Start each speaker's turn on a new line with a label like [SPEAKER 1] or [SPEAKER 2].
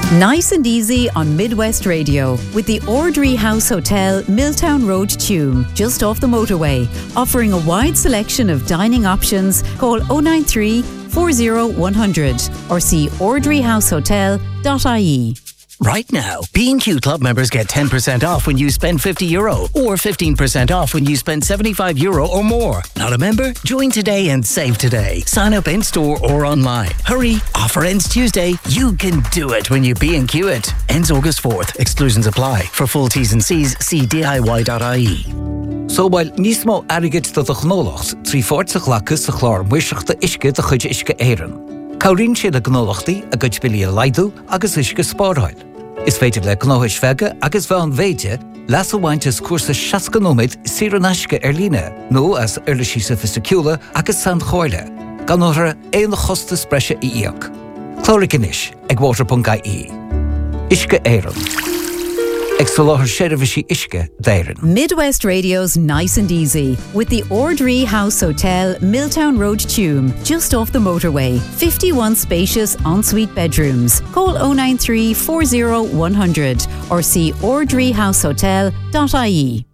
[SPEAKER 1] Nice and easy on Midwest Radio with the Ordry House Hotel, Milltown Road, Tuam, just off the motorway. Offering a wide selection of dining options, call 093 40 100 or see ordryhousehotel.ie.
[SPEAKER 2] Right now, B&Q Club members get 10% off when you spend €50 or 15% off when you spend €75 or more. Not a member? Join today and save today. Sign up in-store or online. Hurry, offer ends Tuesday. You can do it when you B&Q it. Ends August 4th. Exclusions apply. For full T's and C's, see DIY.ie.
[SPEAKER 3] So while nismo arigit do the gnolacht, 340 lacus the chlár muisachta iske de chuid iske éireann. Caurín sé de gnolachtaí a gcuid bilí a leidú agus iske spárhail. Is féidir le gnóis feige agus bhean véide las a bhaintes cuasa 60 nóid siranaiske líne, nó as eirlisí sophisticiúla agus san choile. Gan óthra éon chosta spreise íoc. Chlóricanis ag water.ie. Iske éireann.
[SPEAKER 1] Midwest Radio's Nice and Easy with the Ordry House Hotel, Milltown Road, Tuam, just off the motorway. 51 spacious ensuite bedrooms. Call 093 40 100 or see ordryhousehotel.ie.